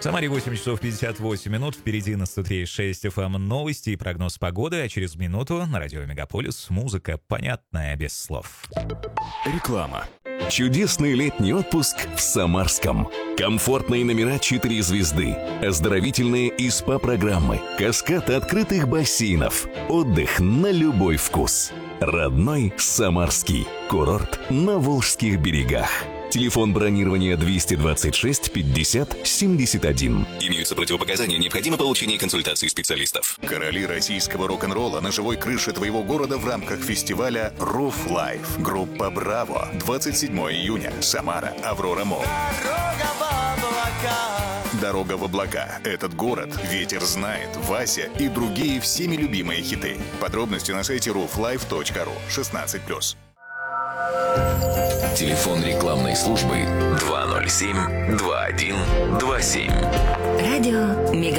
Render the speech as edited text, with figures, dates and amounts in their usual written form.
Самаре 8 часов 58 минут. Впереди на 103.6 FM новости и прогноз погоды, а через минуту на радио Мегаполис музыка, понятная без слов. Реклама. Чудесный летний отпуск в Самарском. Комфортные номера 4 звезды, оздоровительные и СПА-программы, каскад открытых бассейнов, отдых на любой вкус. Родной Самарский. Курорт на Волжских берегах. Телефон бронирования 226 50 71. Имеются противопоказания, необходимо получение консультации специалистов. Короли российского рок-н-ролла на живой крыше твоего города в рамках фестиваля Roof Life. Группа «Браво». 27 июня. Самара. Аврора Молл. Дорога в облака. Этот город ветер знает, Вася и другие всеми любимые хиты. Подробности на сайте rooflife.ru. 16+. Телефон рекламной службы 207 21 27. Радио Мегаполис.